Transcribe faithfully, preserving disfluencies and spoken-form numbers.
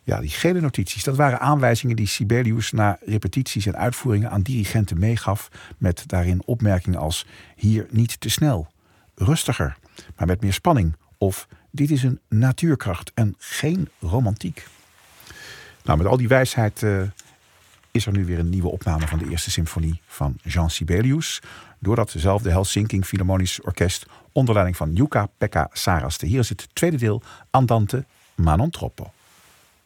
Ja, die gele notities, dat waren aanwijzingen die Sibelius na repetities en uitvoeringen aan dirigenten meegaf, met daarin opmerkingen als hier niet te snel, rustiger, maar met meer spanning, of dit is een natuurkracht en geen romantiek. Nou, met al die wijsheid uh, is er nu weer een nieuwe opname van de eerste symfonie van Jean Sibelius door datzelfde Helsinki Philharmonisch Orkest onder leiding van Jukka-Pekka Saraste. Hier is het tweede deel, Andante ma non troppo.